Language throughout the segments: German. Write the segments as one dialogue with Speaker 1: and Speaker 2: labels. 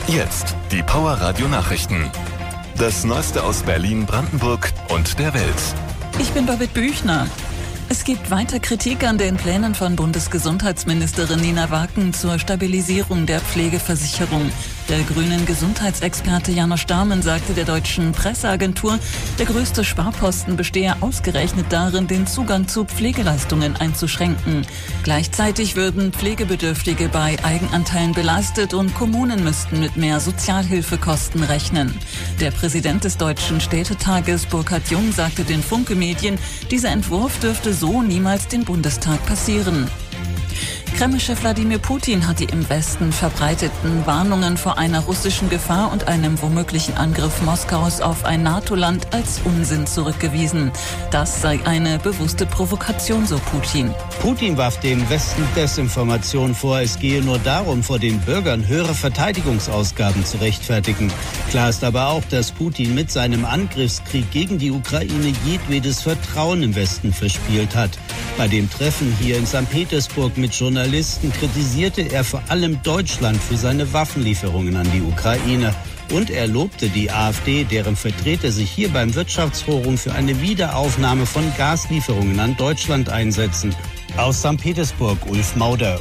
Speaker 1: Jetzt die Power Radio Nachrichten. Das Neueste aus Berlin, Brandenburg und der Welt.
Speaker 2: Ich bin Babette Büchner. Es gibt weiter Kritik an den Plänen von Bundesgesundheitsministerin Nina Waken zur Stabilisierung der Pflegeversicherung. Der grünen Gesundheitsexperte Janosch Dahmen sagte der deutschen Presseagentur, der größte Sparposten bestehe ausgerechnet darin, den Zugang zu Pflegeleistungen einzuschränken. Gleichzeitig würden Pflegebedürftige bei Eigenanteilen belastet und Kommunen müssten mit mehr Sozialhilfekosten rechnen. Der Präsident des Deutschen Städtetages Burkhard Jung sagte den Funke-Medien, dieser Entwurf dürfte so niemals den Bundestag passieren. Kreml-Chef Wladimir Putin hat die im Westen verbreiteten Warnungen vor einer russischen Gefahr und einem womöglichen Angriff Moskaus auf ein NATO-Land als Unsinn zurückgewiesen. Das sei eine bewusste Provokation, so Putin.
Speaker 3: Putin warf dem Westen Desinformation vor. Es gehe nur darum, vor den Bürgern höhere Verteidigungsausgaben zu rechtfertigen. Klar ist aber auch, dass Putin mit seinem Angriffskrieg gegen die Ukraine jedwedes Vertrauen im Westen verspielt hat. Bei dem Treffen hier in St. Petersburg mit Journalisten kritisierte er vor allem Deutschland für seine Waffenlieferungen an die Ukraine. Und er lobte die AfD, deren Vertreter sich hier beim Wirtschaftsforum für eine Wiederaufnahme von Gaslieferungen an Deutschland einsetzen. Aus St. Petersburg, Ulf Mauder.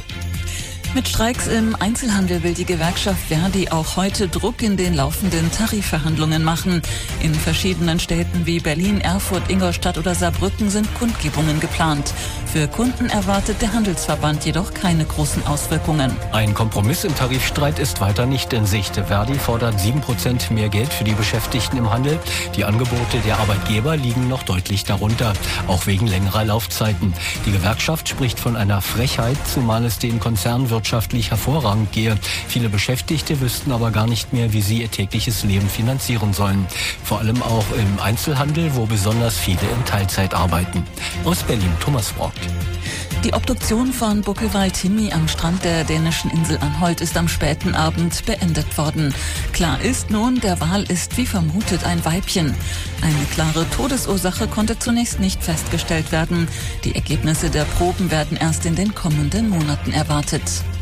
Speaker 2: Mit Streiks im Einzelhandel will die Gewerkschaft Verdi auch heute Druck in den laufenden Tarifverhandlungen machen. In verschiedenen Städten wie Berlin, Erfurt, Ingolstadt oder Saarbrücken sind Kundgebungen geplant. Für Kunden erwartet der Handelsverband jedoch keine großen Auswirkungen.
Speaker 4: Ein Kompromiss im Tarifstreit ist weiter nicht in Sicht. Verdi fordert 7% mehr Geld für die Beschäftigten im Handel. Die Angebote der Arbeitgeber liegen noch deutlich darunter, auch wegen längerer Laufzeiten. Die Gewerkschaft spricht von einer Frechheit, zumal es den Konzernen wirtschaftlich hervorragend gehe. Viele Beschäftigte wüssten aber gar nicht mehr, wie sie ihr tägliches Leben finanzieren sollen. Vor allem auch im Einzelhandel, wo besonders viele in Teilzeit arbeiten. Aus Berlin, Thomas Brock.
Speaker 2: Die Obduktion von Buckelwald-Himmi am Strand der dänischen Insel Anholt ist am späten Abend beendet worden. Klar ist nun, der Wal ist wie vermutet ein Weibchen. Eine klare Todesursache konnte zunächst nicht festgestellt werden. Die Ergebnisse der Proben werden erst in den kommenden Monaten erwartet.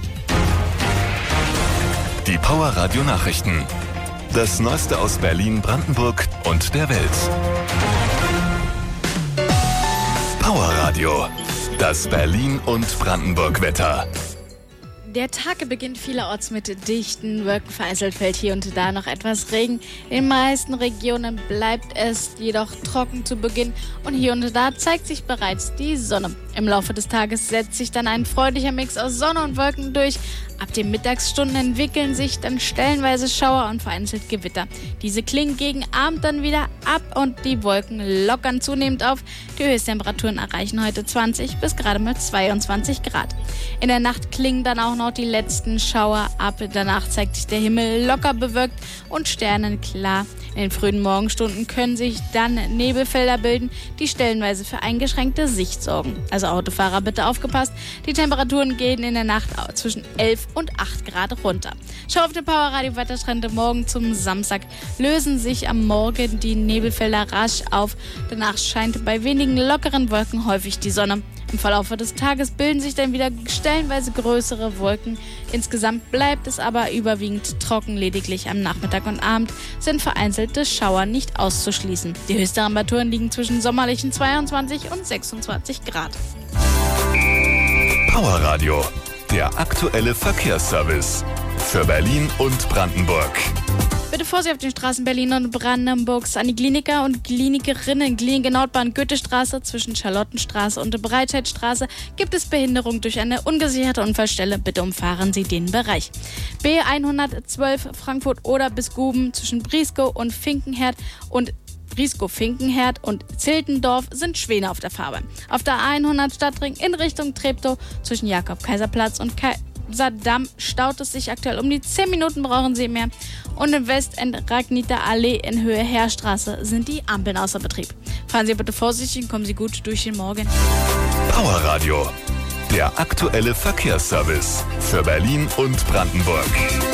Speaker 1: Die Power Radio Nachrichten. Das Neueste aus Berlin, Brandenburg und der Welt. Power Radio. Das Berlin- und Brandenburg-Wetter.
Speaker 5: Der Tag beginnt vielerorts mit dichten Wolken, vereinzelt fällt hier und da noch etwas Regen. In den meisten Regionen bleibt es jedoch trocken zu Beginn und hier und da zeigt sich bereits die Sonne. Im Laufe des Tages setzt sich dann ein freundlicher Mix aus Sonne und Wolken durch. Ab den Mittagsstunden entwickeln sich dann stellenweise Schauer und vereinzelt Gewitter. Diese klingen gegen Abend dann wieder ab und die Wolken lockern zunehmend auf. Die Höchsttemperaturen erreichen heute 20 bis gerade mal 22 Grad. In der Nacht klingen dann auch noch die letzten Schauer ab. Danach zeigt sich der Himmel locker bewölkt und sternenklar. In den frühen Morgenstunden können sich dann Nebelfelder bilden, die stellenweise für eingeschränkte Sicht sorgen. Also Autofahrer, bitte aufgepasst. Die Temperaturen gehen in der Nacht zwischen 11 und 8 Grad runter. Schau auf den Powerradio Wettertrend. Morgen zum Samstag lösen sich am Morgen die Nebelfelder rasch auf. Danach scheint bei wenigen lockeren Wolken häufig die Sonne. Im Verlauf des Tages bilden sich dann wieder stellenweise größere Wolken. Insgesamt bleibt es aber überwiegend trocken. Lediglich am Nachmittag und Abend sind vereinzelte Schauer nicht auszuschließen. Die Höchsttemperaturen liegen zwischen sommerlichen 22 und 26 Grad.
Speaker 1: Power Radio. Der aktuelle Verkehrsservice für Berlin und Brandenburg.
Speaker 5: Bitte Vorsicht auf den Straßen Berlin und Brandenburgs an die Kliniker und Klinikerinnen. Klinik Nordbahn Goethestraße zwischen Charlottenstraße und Breitscheidstraße gibt es Behinderung durch eine ungesicherte Unfallstelle. Bitte umfahren Sie den Bereich. B112 Frankfurt oder bis Guben zwischen Brieskow und Finkenherd und Brieskow-Finkenherd und Ziltendorf sind Schwäne auf der Fahrbahn. Auf der A100 Stadtring in Richtung Treptow zwischen Jakob-Kaiser-Platz und Kaiserdamm staut es sich aktuell. Um die 10 Minuten brauchen Sie mehr. Und im Westend Ragniter Allee in Höhe Heerstraße sind die Ampeln außer Betrieb. Fahren Sie bitte vorsichtig und kommen Sie gut durch den Morgen.
Speaker 1: Power Radio. Der aktuelle Verkehrsservice für Berlin und Brandenburg.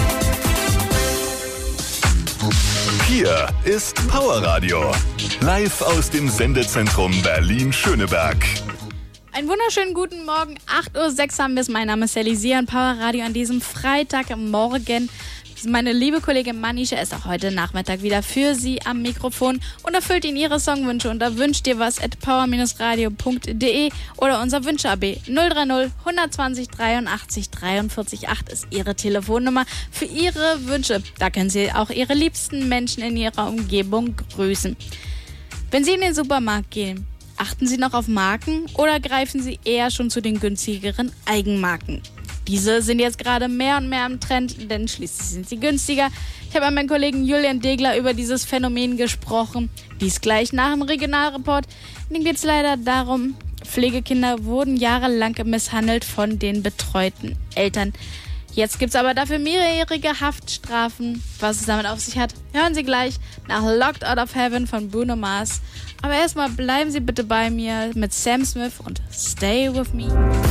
Speaker 1: Hier ist Power Radio. Live aus dem Sendezentrum Berlin-Schöneberg.
Speaker 5: Einen wunderschönen guten Morgen, 8.06 Uhr haben wir es. Mein Name ist Sally Sian, Power Radio an diesem Freitagmorgen. Meine liebe Kollegin Manisha ist auch heute Nachmittag wieder für Sie am Mikrofon und erfüllt Ihnen Ihre Songwünsche unter wünscht dir was @power-radio.de oder unser Wünsche-AB 030 120 83 43 8 ist Ihre Telefonnummer für Ihre Wünsche. Da können Sie auch Ihre liebsten Menschen in Ihrer Umgebung grüßen. Wenn Sie in den Supermarkt gehen, achten Sie noch auf Marken oder greifen Sie eher schon zu den günstigeren Eigenmarken? Diese sind jetzt gerade mehr und mehr im Trend, denn schließlich sind sie günstiger. Ich habe mit meinem Kollegen Julian Degler über dieses Phänomen gesprochen. Dies gleich nach dem Regionalreport. In dem geht es leider darum, Pflegekinder wurden jahrelang misshandelt von den betreuten Eltern. Jetzt gibt es aber dafür mehrjährige Haftstrafen. Was es damit auf sich hat, hören Sie gleich nach Locked Out of Heaven von Bruno Mars. Aber erstmal bleiben Sie bitte bei mir mit Sam Smith und Stay With Me.